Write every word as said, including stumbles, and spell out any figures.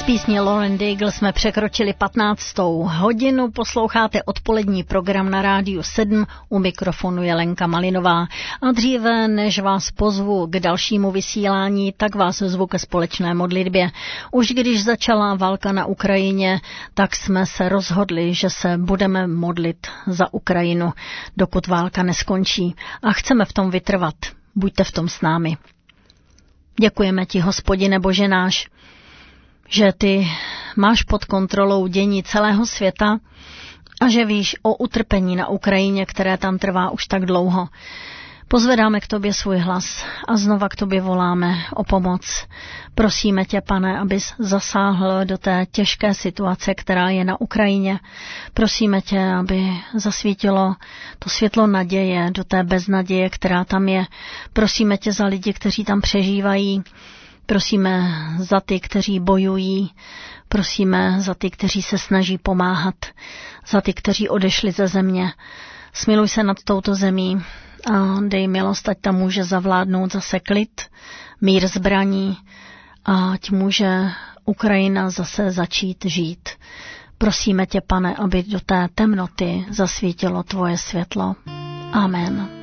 písní Lauren Daigle jsme překročili patnáctou hodinu, posloucháte odpolední program na rádiu sedm, u mikrofonu je Lenka Malinová. A dříve, než vás pozvu k dalšímu vysílání, tak vás zvu ke společné modlitbě. Už když začala válka na Ukrajině, tak jsme se rozhodli, že se budeme modlit za Ukrajinu, dokud válka neskončí. A chceme v tom vytrvat. Buďte v tom s námi. Děkujeme ti, Hospodine Bože náš, že ty máš pod kontrolou dění celého světa a že víš o utrpení na Ukrajině, které tam trvá už tak dlouho. Pozvedáme k tobě svůj hlas a znova k tobě voláme o pomoc. Prosíme tě, Pane, abys zasáhl do té těžké situace, která je na Ukrajině. Prosíme tě, aby zasvítilo to světlo naděje do té beznaděje, která tam je. Prosíme tě za lidi, kteří tam přežívají. Prosíme za ty, kteří bojují, prosíme za ty, kteří se snaží pomáhat, za ty, kteří odešli ze země. Smiluj se nad touto zemí a dej milost, ať tam může zavládnout zase klid, mír zbraní a ať může Ukrajina zase začít žít. Prosíme tě, Pane, aby do té temnoty zasvítilo tvoje světlo. Amen.